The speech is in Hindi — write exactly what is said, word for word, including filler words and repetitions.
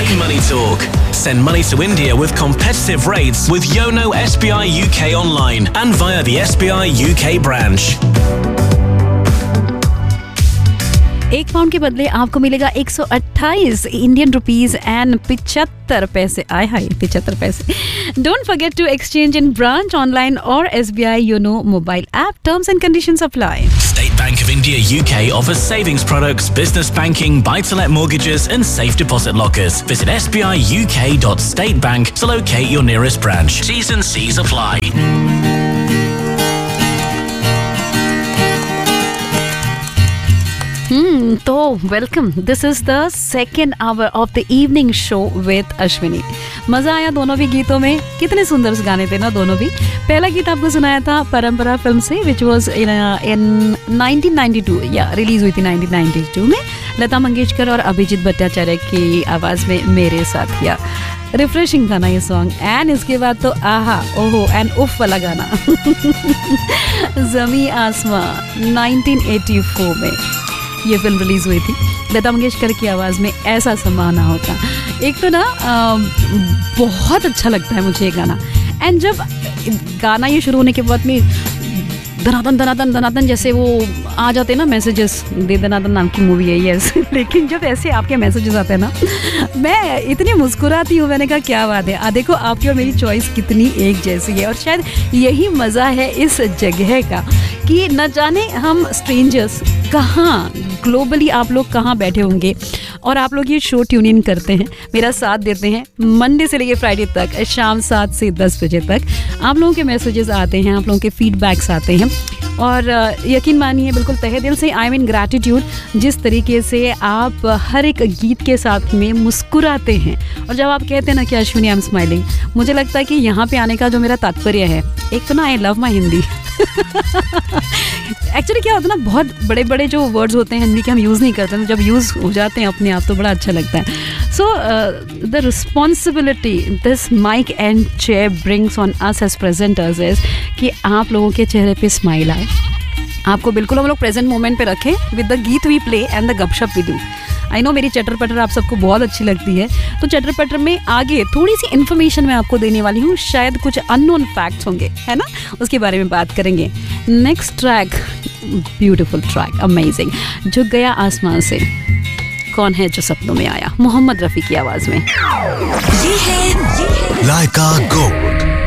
Money Money Talk. Send money to India with competitive rates with Yono S B I U K online and via the S B I U K branch. एक पाउंड के बदले आपको मिलेगा एक सौ अट्ठाईस इंडियन रुपीस एंड पिछहत्तर पैसे। आए हाय पिछहत्तर पैसे। Don't forget to exchange in branch, online और S B I YONO mobile app. Terms and conditions apply. State Bank of India U K offers savings products, business banking, buy-to-let mortgages and safe deposit lockers. Visit s b i u k dot state bank to locate your nearest branch. T's and C's apply. Hmm, तो welcome. This is the second hour of the evening show with Ashwini. मजा आया दोनों भी गीतों में। कितने सुंदर गाने थे ना दोनों भी। पहला गीत आपको सुनाया था परंपरा फिल्म से, which was in nineteen ninety two, या रिलीज हुई थी नाइनटीन नाइंटी टू में। लता मंगेशकर और अभिजीत भट्टाचार्य की आवाज में मेरे साथिया। रिफ्रेशिंग था ना ये सॉन्ग। एंड इसके बाद तो आहा ओहो एंड उफ वाला गाना ज़मी आसमां नाइनटीन एटी फोर में ये फिल्म रिलीज हुई थी। लता मंगेशकर की आवाज़ में ऐसा समाना होता। एक तो ना आ, बहुत अच्छा लगता है मुझे ये गाना। एंड जब गाना ये शुरू होने के बाद में धनातन धनातन धनातन जैसे वो आ जाते हैं ना मैसेजेस, दे धनातन नाम की मूवी है यस लेकिन जब ऐसे आपके मैसेजेस आते हैं ना, मैं इतनी मुस्कुराती हूँ। मैंने कहा क्या बात है। आ देखो आपकी और मेरी चॉइस कितनी एक जैसी है। और शायद यही मज़ा है इस जगह का कि न जाने हम स्ट्रेंजर्स कहाँ, ग्लोबली आप लोग कहाँ बैठे होंगे और आप लोग ये शो ट्यून इन करते हैं, मेरा साथ देते हैं मंडे से लेकर फ्राइडे तक शाम सात से दस बजे तक। आप लोगों के मैसेजेस आते हैं, आप लोगों के फीडबैक्स आते हैं और यकीन मानिए बिल्कुल तहे दिल से आई मीन ग्रैटिट्यूड जिस तरीके से आप हर एक गीत के साथ में मुस्कुराते हैं। और जब आप कहते हैं ना कि अश्विनी आई एम स्माइलिंग, मुझे लगता है कि यहाँ पे आने का जो मेरा तात्पर्य है, एक तो ना I love my Hindi actually क्या होता है ना, बहुत बड़े बड़े जो वर्ड्स होते हैं हिंदी के हम यूज़ नहीं करते हैं, जब यूज़ हो जाते हैं अपने आप तो बड़ा अच्छा लगता है। So the responsibility this mic and chair brings on us as presenters is कि आप लोगों के चेहरे पे स्माइल आए। आपको बिल्कुल हम लोग प्रेजेंट मोमेंट पे रखें विद द गीत वी प्ले एंड द गपशप वी डू। आई नो मेरी चटर पटर आप सबको बहुत अच्छी लगती है, तो चटर पटर में आगे थोड़ी सी इन्फॉर्मेशन मैं आपको देने वाली हूँ। शायद कुछ अननोन फैक्ट्स होंगे, है ना, उसके बारे में बात करेंगे। Next track, beautiful track, amazing, जो गया आसमान से, कौन है जो सपनों में आया, मोहम्मद रफ़ी की आवाज़ में। ये है लाइका गोल्ड।